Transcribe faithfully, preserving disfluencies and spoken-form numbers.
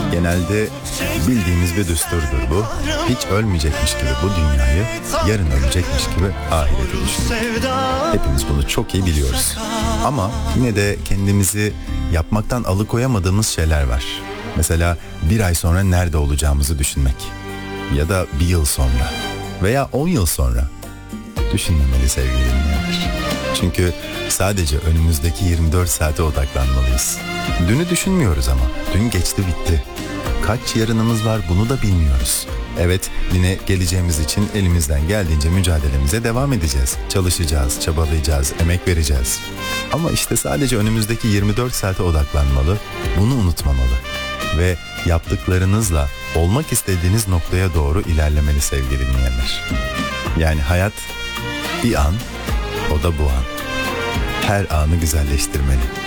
Genelde bildiğimiz bir düsturdur bu. Hiç ölmeyecekmiş gibi bu dünyayı, yarın ölecekmiş gibi ahireti düşünmek. Hepimiz bunu çok iyi biliyoruz. Ama yine de kendimizi yapmaktan alıkoyamadığımız şeyler var. Mesela bir ay sonra nerede olacağımızı düşünmek. Ya da bir yıl sonra. Veya on yıl sonra. Düşünmemeli sevgili dinleyenler. Çünkü sadece önümüzdeki yirmi dört saate odaklanmalıyız. Dünü düşünmüyoruz ama. Dün geçti bitti. Kaç yarınımız var bunu da bilmiyoruz. Evet, yine geleceğimiz için elimizden geldiğince mücadelemize devam edeceğiz. Çalışacağız, çabalayacağız, emek vereceğiz. Ama işte sadece önümüzdeki yirmi dört saate odaklanmalı, bunu unutmamalı. Ve yaptıklarınızla olmak istediğiniz noktaya doğru ilerlemeli sevgili dinleyenler. Yani hayat bir an, o da bu an. Her anı güzelleştirmeli.